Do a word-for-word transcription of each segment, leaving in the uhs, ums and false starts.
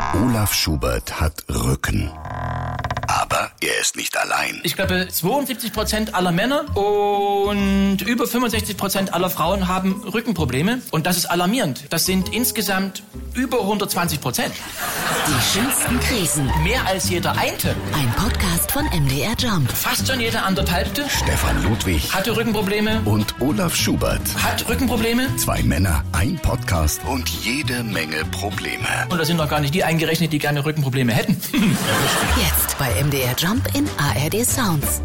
Olaf Schubert hat Rücken. Aber er ist nicht allein. Ich glaube, zweiundsiebzig Prozent aller Männer und über fünfundsechzig Prozent aller Frauen haben Rückenprobleme. Und das ist alarmierend. Das sind insgesamt über hundertzwanzig Prozent. Die schönsten Krisen. Mehr als jeder Einte. Ein Podcast von M D R Jump. Fast schon jeder anderthalbte. Stefan Ludwig Hatte Rückenprobleme. und Olaf Schubert. Hat Rückenprobleme. Zwei Männer, ein Podcast und jede Menge Probleme. Und da sind noch gar nicht die eingerechnet, die gerne Rückenprobleme hätten. Jetzt bei M D R Jump in A R D Sounds.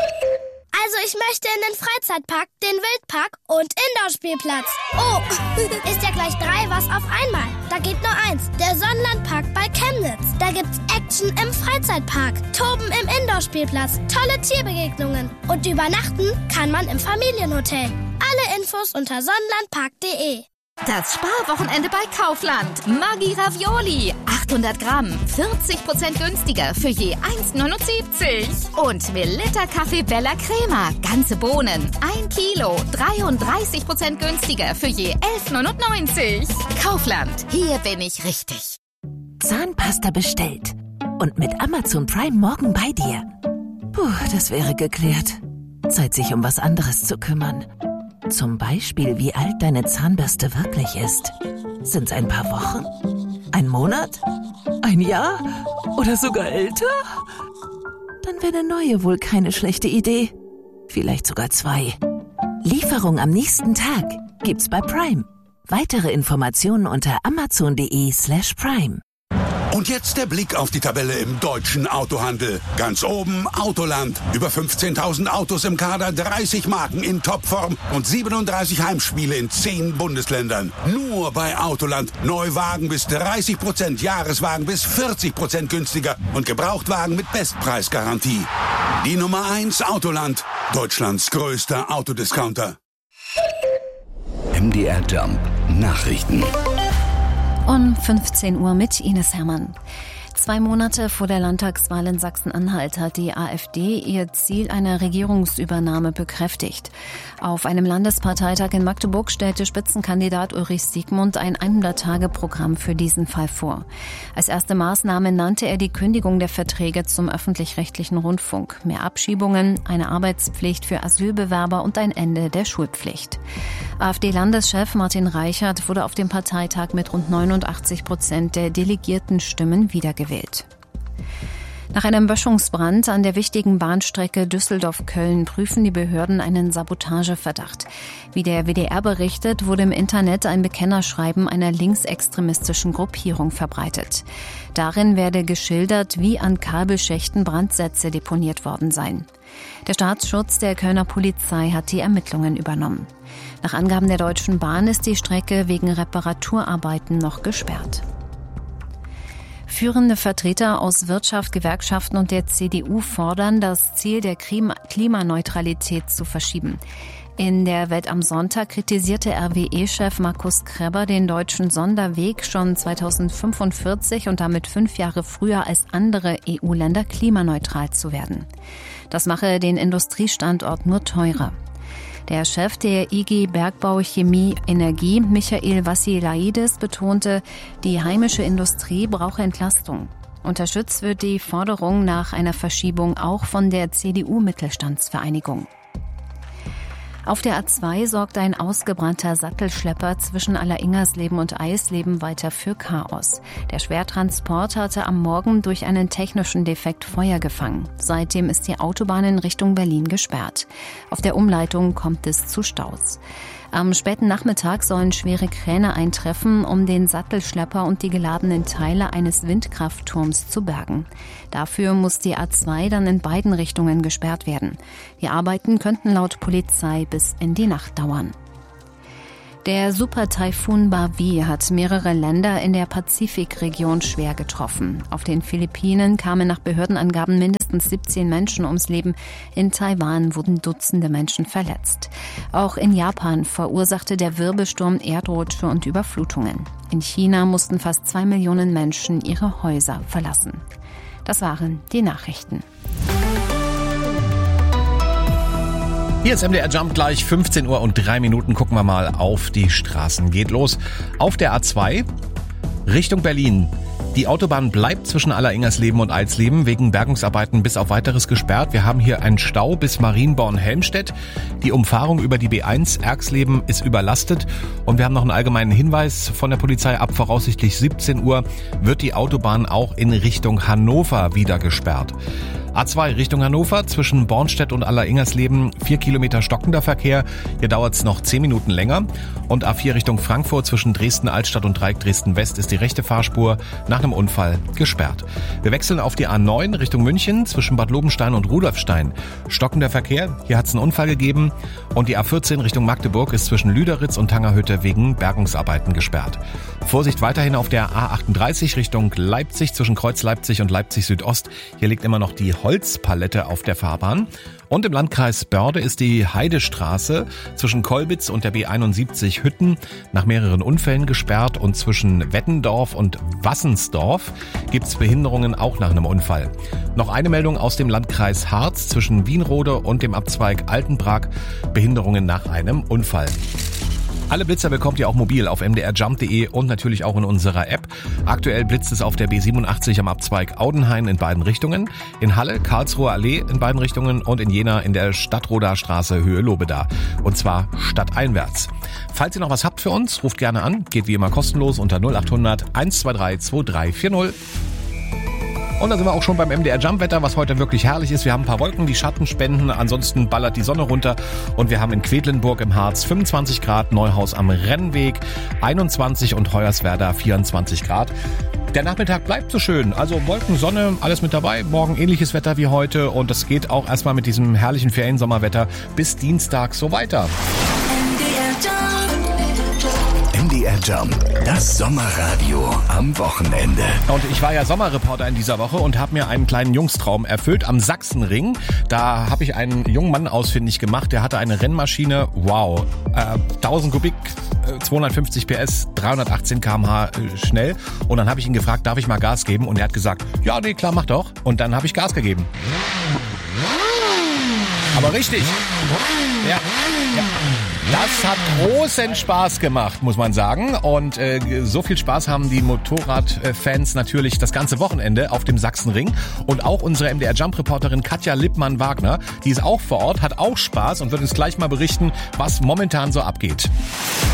Also ich möchte in den Freizeitpark, den Wildpark und Indoor-Spielplatz. Oh, ist ja gleich drei was auf einmal. Da geht nur eins, der Sonnenlandpark bei Chemnitz. Da gibt's Action im Freizeitpark, Toben im Indoor-Spielplatz, tolle Tierbegegnungen. Und übernachten kann man im Familienhotel. Alle Infos unter sonnenlandpark punkt de. Das Sparwochenende bei Kaufland. Maggi Ravioli. achthundert Gramm. vierzig Prozent günstiger für je eins neunundsiebzig. Und Melitta Kaffee Bella Crema. Ganze Bohnen. ein Kilo. dreiunddreißig Prozent günstiger für je elf neunundneunzig. Kaufland. Hier bin ich richtig. Zahnpasta bestellt. Und mit Amazon Prime morgen bei dir. Puh, das wäre geklärt. Zeit, sich um was anderes zu kümmern. Zum Beispiel, wie alt deine Zahnbürste wirklich ist. Sind's ein paar Wochen? Ein Monat? Ein Jahr? Oder sogar älter? Dann wäre eine neue wohl keine schlechte Idee. Vielleicht sogar zwei. Lieferung am nächsten Tag gibt's bei Prime. Weitere Informationen unter amazon.de slash prime. Und jetzt der Blick auf die Tabelle im deutschen Autohandel. Ganz oben Autoland. Über fünfzehntausend Autos im Kader, dreißig Marken in Topform und siebenunddreißig Heimspiele in zehn Bundesländern. Nur bei Autoland. Neuwagen bis dreißig Prozent, Jahreswagen bis vierzig Prozent günstiger und Gebrauchtwagen mit Bestpreisgarantie. Die Nummer eins Autoland. Deutschlands größter Autodiscounter. M D R Jump Nachrichten. Um fünfzehn Uhr mit Ines Hermann. Zwei Monate vor der Landtagswahl in Sachsen-Anhalt hat die AfD ihr Ziel einer Regierungsübernahme bekräftigt. Auf einem Landesparteitag in Magdeburg stellte Spitzenkandidat Ulrich Siegmund ein hundert-Tage-Programm für diesen Fall vor. Als erste Maßnahme nannte er die Kündigung der Verträge zum öffentlich-rechtlichen Rundfunk, mehr Abschiebungen, eine Arbeitspflicht für Asylbewerber und ein Ende der Schulpflicht. AfD-Landeschef Martin Reichert wurde auf dem Parteitag mit rund neunundachtzig Prozent der delegierten Stimmen wiedergewählt. Nach einem Böschungsbrand an der wichtigen Bahnstrecke Düsseldorf-Köln prüfen die Behörden einen Sabotageverdacht. Wie der W D R berichtet, wurde im Internet ein Bekennerschreiben einer linksextremistischen Gruppierung verbreitet. Darin werde geschildert, wie an Kabelschächten Brandsätze deponiert worden seien. Der Staatsschutz der Kölner Polizei hat die Ermittlungen übernommen. Nach Angaben der Deutschen Bahn ist die Strecke wegen Reparaturarbeiten noch gesperrt. Führende Vertreter aus Wirtschaft, Gewerkschaften und der C D U fordern, das Ziel der Klimaneutralität zu verschieben. In der Welt am Sonntag kritisierte R W E-Chef Markus Kreber den deutschen Sonderweg, schon zweitausendfünfundvierzig und damit fünf Jahre früher als andere E U-Länder klimaneutral zu werden. Das mache den Industriestandort nur teurer. Der Chef der I G Bergbau Chemie Energie, Michael Vassilaidis, betonte, die heimische Industrie brauche Entlastung. Unterstützt wird die Forderung nach einer Verschiebung auch von der C D U-Mittelstandsvereinigung. Auf der A zwei sorgt ein ausgebrannter Sattelschlepper zwischen Alleringersleben und Eisleben weiter für Chaos. Der Schwertransport hatte am Morgen durch einen technischen Defekt Feuer gefangen. Seitdem ist die Autobahn in Richtung Berlin gesperrt. Auf der Umleitung kommt es zu Staus. Am späten Nachmittag sollen schwere Kräne eintreffen, um den Sattelschlepper und die geladenen Teile eines Windkraftturms zu bergen. Dafür muss die A zwei dann in beiden Richtungen gesperrt werden. Die Arbeiten könnten laut Polizei bis in die Nacht dauern. Der Super-Taifun Bavi hat mehrere Länder in der Pazifikregion schwer getroffen. Auf den Philippinen kamen nach Behördenangaben mindestens siebzehn Menschen ums Leben. In Taiwan wurden Dutzende Menschen verletzt. Auch in Japan verursachte der Wirbelsturm Erdrutsche und Überflutungen. In China mussten fast zwei Millionen Menschen ihre Häuser verlassen. Das waren die Nachrichten. Hier ist M D R Jump, gleich fünfzehn Uhr und drei Minuten. Gucken wir mal auf die Straßen. Geht los auf der A zwei Richtung Berlin. Die Autobahn bleibt zwischen Alleringers-Leben und Eidsleben wegen Bergungsarbeiten bis auf Weiteres gesperrt. Wir haben hier einen Stau bis Marienborn-Helmstedt. Die Umfahrung über die B eins Erxleben ist überlastet. Und wir haben noch einen allgemeinen Hinweis von der Polizei. Ab voraussichtlich siebzehn Uhr wird die Autobahn auch in Richtung Hannover wieder gesperrt. A zwei Richtung Hannover zwischen Bornstedt und Alleringers-Leben, vier Kilometer stockender Verkehr. Hier dauert es noch zehn Minuten länger. Und A vier Richtung Frankfurt zwischen Dresden-Altstadt und Dreieck Dresden-West ist die rechte Fahrspur nach einem Unfall gesperrt. Wir wechseln auf die A neun Richtung München zwischen Bad Lobenstein und Rudolfstein. Stockender Verkehr, hier hat es einen Unfall gegeben. Und die A vierzehn Richtung Magdeburg ist zwischen Lüderitz und Tangerhütte wegen Bergungsarbeiten gesperrt. Vorsicht weiterhin auf der A achtunddreißig Richtung Leipzig zwischen Kreuz Leipzig und Leipzig Südost. Hier liegt immer noch die Holzpalette auf der Fahrbahn. Und im Landkreis Börde ist die Heidestraße zwischen Kolbitz und der B einundsiebzig Hütten nach mehreren Unfällen gesperrt und zwischen Wettendorf und Wassensdorf gibt's Behinderungen auch nach einem Unfall. Noch eine Meldung aus dem Landkreis Harz zwischen Wienrode und dem Abzweig Altenprag, Behinderungen nach einem Unfall. Alle Blitzer bekommt ihr auch mobil auf m d r jump punkt d e und natürlich auch in unserer App. Aktuell blitzt es auf der B siebenundachtzig am Abzweig Audenhain in beiden Richtungen, in Halle, Karlsruher Allee in beiden Richtungen und in Jena in der Stadtroder Straße Höhe Lobeda. Und zwar stadteinwärts. Falls ihr noch was habt für uns, ruft gerne an. Geht wie immer kostenlos unter null acht hundert eins zwei drei zwei drei vier null. Und da sind wir auch schon beim M D R Jump Wetter, was heute wirklich herrlich ist. Wir haben ein paar Wolken, die Schatten spenden, ansonsten ballert die Sonne runter. Und wir haben in Quedlinburg im Harz fünfundzwanzig Grad, Neuhaus am Rennweg einundzwanzig und Hoyerswerda vierundzwanzig Grad. Der Nachmittag bleibt so schön, also Wolken, Sonne, alles mit dabei. Morgen ähnliches Wetter wie heute und es geht auch erstmal mit diesem herrlichen Feriensommerwetter bis Dienstag so weiter. M D R Jump, das Sommerradio am Wochenende. Und ich war ja Sommerreporter in dieser Woche und habe mir einen kleinen Jungstraum erfüllt am Sachsenring. Da habe ich einen jungen Mann ausfindig gemacht, der hatte eine Rennmaschine, wow, äh, tausend Kubik, äh, zweihundertfünfzig P S, dreihundertachtzehn Kilometer pro Stunde äh, schnell. Und dann habe ich ihn gefragt, darf ich mal Gas geben? Und er hat gesagt, ja, nee, klar, mach doch. Und dann habe ich Gas gegeben. Aber richtig. Ja, ja. Das hat großen Spaß gemacht, muss man sagen. Und äh, so viel Spaß haben die Motorradfans natürlich das ganze Wochenende auf dem Sachsenring. Und auch unsere M D R Jump-Reporterin Katja Lippmann-Wagner, die ist auch vor Ort, hat auch Spaß und wird uns gleich mal berichten, was momentan so abgeht.